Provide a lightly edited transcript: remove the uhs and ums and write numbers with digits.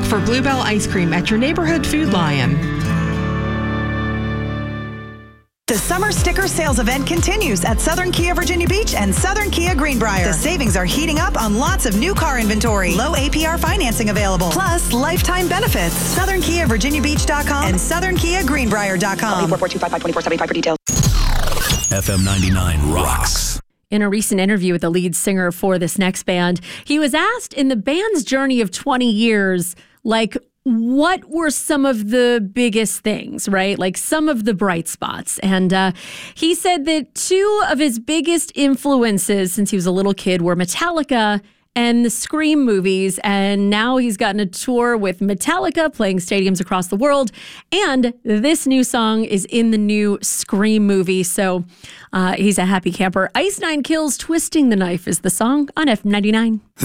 for Bluebell Ice Cream at your neighborhood Food Lion. The summer sticker sales event continues at Southern Kia Virginia Beach and Southern Kia Greenbrier. The savings are heating up on lots of new car inventory. Low APR financing available. Plus, lifetime benefits. SouthernKiaVirginiaBeach.com and SouthernKiaGreenbrier.com. 442-55-2475 for details. FM 99 rocks. In a recent interview with the lead singer for this next band, he was asked in the band's journey of 20 years, what were some of the biggest things, right? Like some of the bright spots. And he said that two of his biggest influences since he was a little kid were Metallica and the Scream movies. And now he's gotten a tour with Metallica playing stadiums across the world. And this new song is in the new Scream movie. So he's a happy camper. Ice Nine Kills Twisting the Knife is the song on F99.